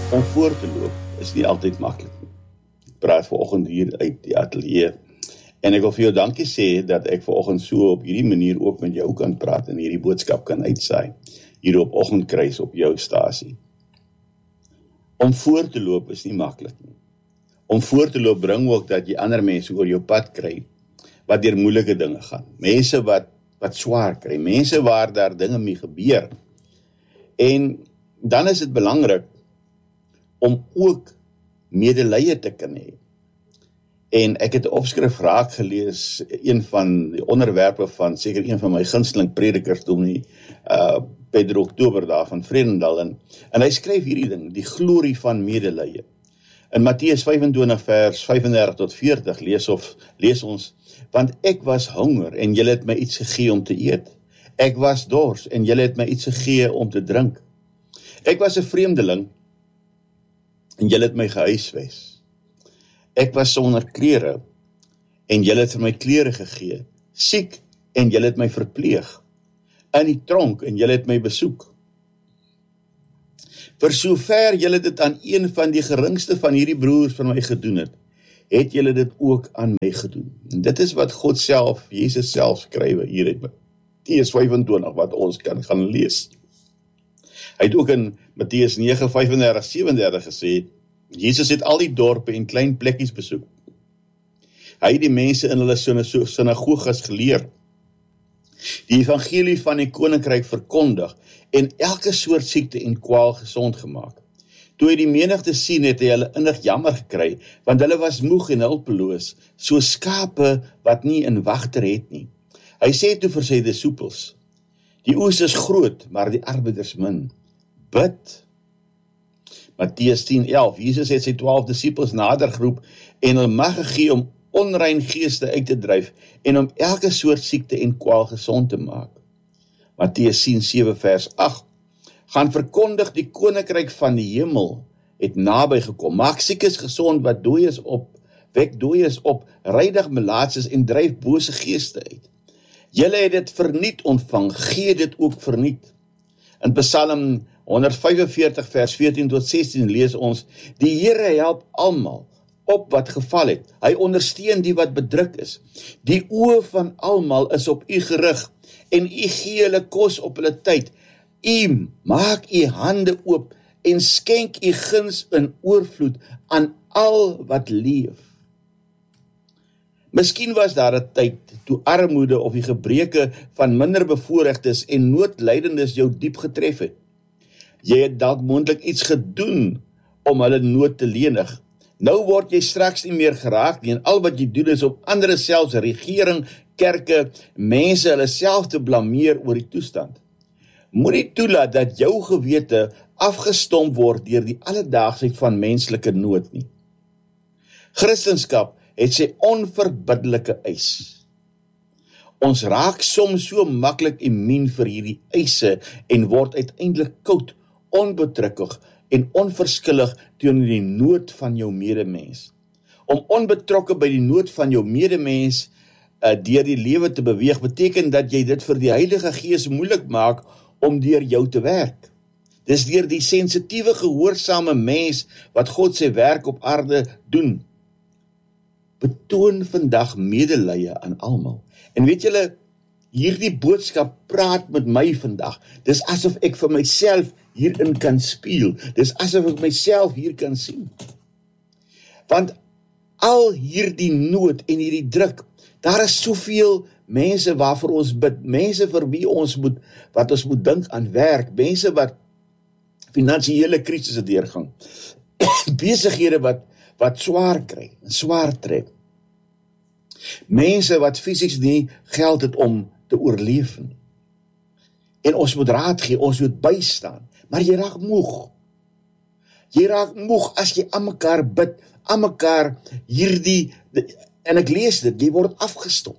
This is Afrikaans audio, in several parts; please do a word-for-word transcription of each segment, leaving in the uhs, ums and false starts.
Om voor te loop is nie altyd maklik nie. Ek praat vanoggend hier uit die ateljee en ek wil vir jou dankie sê dat ek vanoggend so op hierdie manier ook met jou kan praat en hierdie boodskap kan uitsaai hier op Oggendkruis op jou stasie. Om voor te loop is nie maklik nie. Om voor te loop bring ook dat jy ander mense oor jou pad kry wat deur moeilike dinge gaan. Mense wat wat swaar kry, mense waar daar dinge mee gebeur. En dan is dit belangrik om ook medelee te kan hê. En ek het 'n opskrif raak gelees, een van die onderwerpe van seker een van my gunsteling predikers, dominee uh, Pedro Oktober daar van Vredendal, en, en hy skryf hierdie ding, die glorie van medelee. In Matteus vyf-en-twintig vers vyf-en-dertig tot veertig lees, of, lees ons, want ek was honger en julle het my iets gegee om te eet. Ek was dors en julle het my iets gegee om te drink. Ek was 'n vreemdeling en julle het my gehuisves. Ek was sonder klere en julle het vir my klere gegee. Siek en julle het my verpleeg. In die tronk en julle het my besoek. Vir sover julle dit aan een van die geringste van hierdie broers van my gedoen het, het julle dit ook aan my gedoen. En dit is wat God self, Jesus self skrywe hier uit Matteus vyf-en-twintig, wat ons kan gaan lees. Hy het ook in Matteus nege, vyf-en-dertig, sewe-en-dertig gesê, Jesus het al die dorpe en klein plekkies besoek. Hy het die mense in hulle sinagoges geleer, die evangelie van die koninkryk verkondig en elke soort siekte en kwaal gesond gemaak. Toe hy die menigte sien, het hy hulle innig jammer gekry, want hulle was moeg en hulpeloos, so skape wat nie 'n wagter het nie. Hy sê toe vir sy disippels, die oes is groot, maar die arbeiders min. Bid. Matteus tien elf, Jesus het sy twaalf disippels nader geroep en hulle mag gegee om onrein geeste uit te dryf en om elke soort siekte en kwaal gesond te maak. Matteus tien sewe vers agt, gaan verkondig die koninkryk van die hemel het naby gekom, maak siekes gesond wat dooies op, wek dooies op, reinig melaatses en dryf bose geeste uit. Julle het dit verniet ontvang, gee dit ook verniet. In Psalm honderd vyf-en-veertig vers veertien tot sestien lees ons, die Here help almal op wat geval het. Hy ondersteun die wat bedruk is. Die oë van almal is op u gerig en u gee hulle kos op hulle tyd. U maak u hande oop en skenk u guns in oorvloed aan al wat leef. Miskien was daar 'n tyd toe armoede of die gebreke van minder bevoorregtes en noodlydendes jou diep getref het. Jy het dalk moontlik iets gedoen om hulle nood te lenig. Nou word jy straks nie meer geraak nie en al wat jy doen is om ander, selfs regering, kerke, mense hulle self te blameer oor die toestand. Moenie toelaat dat jou gewete afgestomp word deur die alledaagsheid van menslike nood nie. Christendom het sy onverbiddelike eis. Ons raak soms so maklik immuun vir hierdie eise en word uiteindelik koud, onbetrukkig en onverskillig teenoor die nood van jou medemens. Om onbetrokke by die nood van jou medemens uh, deur die lewe te beweeg, beteken dat jy dit vir die Heilige Gees moeilik maak om deur jou te werk. Dis deur die sensitiewe, gehoorsame mens wat God sy werk op aarde doen. Betoon vandag medelee aan almal. En weet julle, hierdie boodskap praat met my vandag. Dis asof ek vir myself hierin kan speel. Dis asof ek myself hier kan sien. Want al hierdie nood en hierdie druk, daar is soveel mense waarvoor ons bid, mense vir wie ons moet, wat ons moet dink aan werk, mense wat finansiële krisisse deurgang, besighede wat, wat swaar kry, swaar trek, mense wat fisies nie geld het om te oorleef nie. En ons moet raad gee, ons moet bystaan, maar jy raak moeg. Jy raak moeg as jy aan mekaar bid, aan mekaar hierdie, en ek lees dit, jy word afgestomp.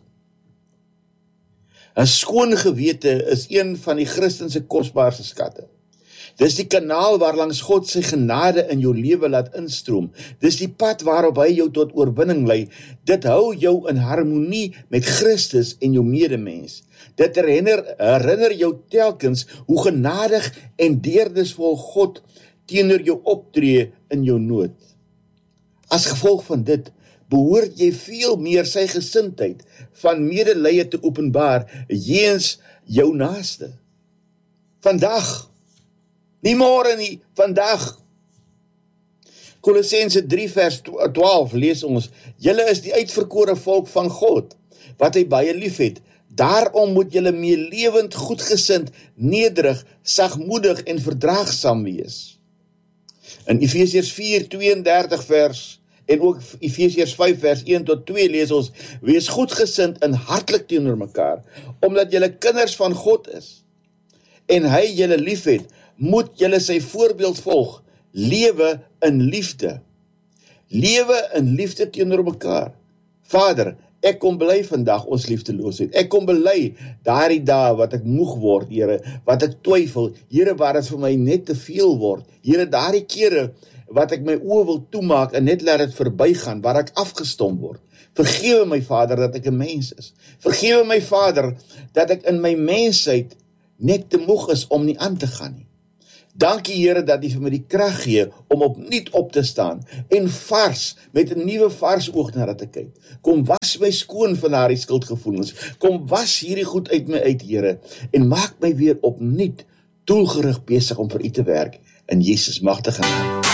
'n Skoon gewete is een van die Christense kosbaarste skatte. Dis die kanaal waarlangs God sy genade in jou lewe laat instroom. Dis die pad waarop hy jou tot oorwinning lei. Dit hou jou in harmonie met Christus en jou medemens. Dit herinner, herinner jou telkens hoe genadig en deernisvol God teenoor jou optree in jou nood. As gevolg van dit, behoort jy veel meer sy gesindheid van medelee te openbaar jeens jou naaste. Vandag, nie môre nie, vandag. Kolossense drie vers twaalf lees ons, julle is die uitverkore volk van God, wat hy baie lief het. Daarom moet julle meelewend, goedgesind, nederig, sagmoedig en verdraagsaam wees. In Efesiërs vier tweeëndertig vers en ook Efesiërs vyf vers een tot twee lees ons, wees goedgesind en hartlik teenoor mekaar, omdat julle kinders van God is. En hy julle liefhet, moet julle sy voorbeeld volg, lewe in liefde. Lewe in liefde teenoor mekaar. Vader, ek kom bely vandag ons liefdeloosheid. Ek kom bely daardie dae wat ek moeg word, Here, wat ek twyfel, Here, waar dit vir my net te veel word. Here, daardie kere wat ek my oë wil toemaak en net laat dit verbygaan, waar ek afgestom word. Vergewe my Vader dat ek 'n mens is. Vergewe my Vader dat ek in my mensheid net te moeg is om nie aan te gaan nie. Dankie Here dat U vir my die krag gee om opnuut op te staan en vars, met 'n nuwe vars oog na dit te kyk. Kom was my skoon van daardie skuldgevoelens. Kom was hierdie goed uit my uit, Here, en maak my weer opnuut doelgerig besig om vir U te werk in Jesus magtige naam.